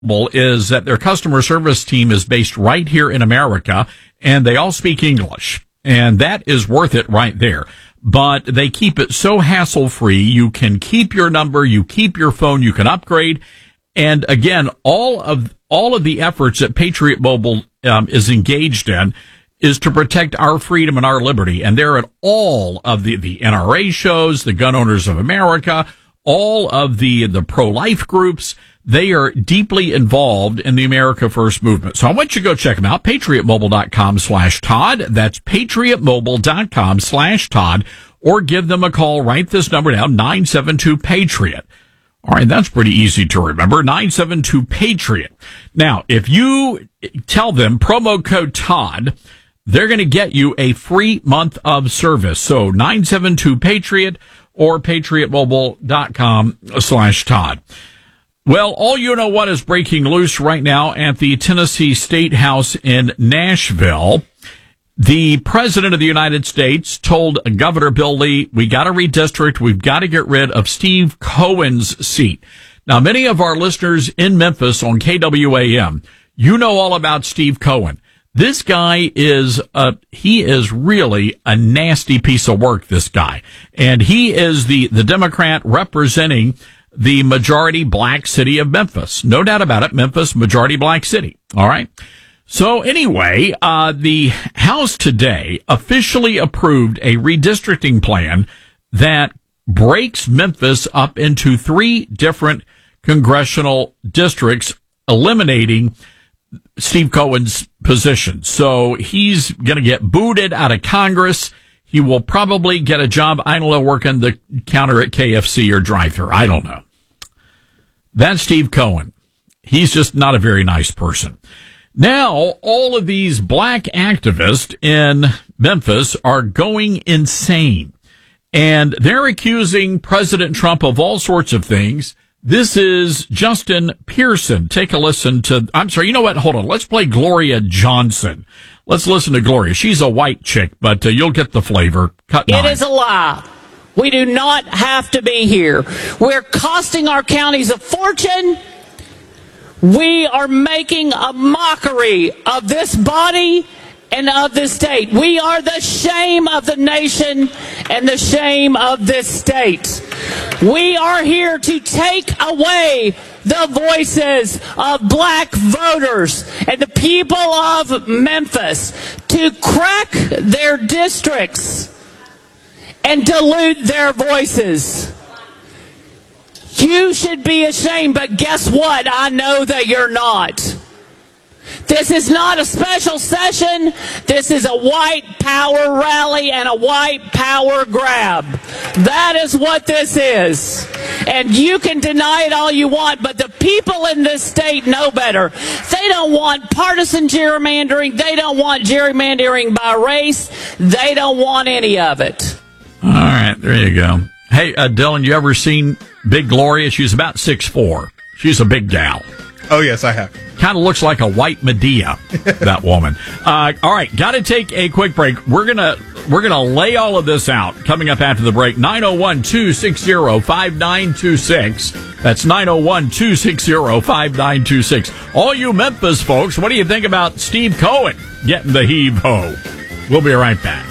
is that their customer service team is based right here in America, and they all speak English. And that is worth it right there. But they keep it so hassle-free. You can keep your number, you keep your phone, you can upgrade. And again, all of the efforts that Patriot Mobile is engaged in is to protect our freedom and our liberty. And they're at all of the NRA shows, the Gun Owners of America, all of the pro-life groups. They are deeply involved in the America First movement. So I want you to go check them out. PatriotMobile.com/Todd. That's PatriotMobile.com/Todd. Or give them a call. Write this number down, 972-PATRIOT. All right, that's pretty easy to remember, 972-PATRIOT. Now, if you tell them promo code Todd, they're going to get you a free month of service. So 972-PATRIOT or PatriotMobile.com/Todd. Well, all you know what is breaking loose right now at the Tennessee State House in Nashville. The President of the United States told Governor Bill Lee, we got to redistrict. We've got to get rid of Steve Cohen's seat. Now, many of our listeners in Memphis on KWAM, you know all about Steve Cohen. This guy he is really a nasty piece of work, this guy. And he is the Democrat representing the majority black city of Memphis. No doubt about it. Memphis, majority black city. All right. So anyway, the House today officially approved a redistricting plan that breaks Memphis up into 3 different congressional districts, eliminating Steve Cohen's position. So he's going to get booted out of Congress. He will probably get a job, I don't know, working the counter at KFC or drive-thru. I don't know. That's Steve Cohen. He's just not a very nice person. Now, all of these black activists in Memphis are going insane. And they're accusing President Trump of all sorts of things. This is Justin Pearson. Take a listen to, I'm sorry, you know what? Hold on. Let's play Gloria Johnson. Let's listen to Gloria. She's a white chick, but you'll get the flavor. Cut 9. It is a lie. We do not have to be here. We're costing our counties a fortune. We are making a mockery of this body and of this state. We are the shame of the nation and the shame of this state. We are here to take away the voices of black voters and the people of Memphis, to crack their districts and dilute their voices. You should be ashamed, but guess what? I know that you're not. This is not a special session. This is a white power rally and a white power grab. That is what this is. And you can deny it all you want, but the people in this state know better. They don't want partisan gerrymandering. They don't want gerrymandering by race. They don't want any of it. All right, there you go. Hey, Dylan, you ever seen Big Gloria? She's about 6'4". She's a big gal. Oh, yes, I have. Kind of looks like a white Medea, that woman. All right, got to take a quick break. We're gonna lay all of this out coming up after the break. 901-260-5926. That's 901-260-5926. All you Memphis folks, what do you think about Steve Cohen getting the heave-ho? We'll be right back.